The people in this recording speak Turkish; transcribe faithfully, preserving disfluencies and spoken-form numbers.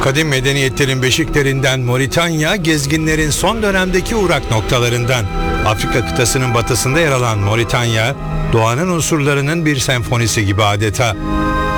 Kadim medeniyetlerin beşiklerinden Moritanya, gezginlerin son dönemdeki uğrak noktalarından. Afrika kıtasının batısında yer alan Moritanya, doğanın unsurlarının bir senfonisi gibi adeta.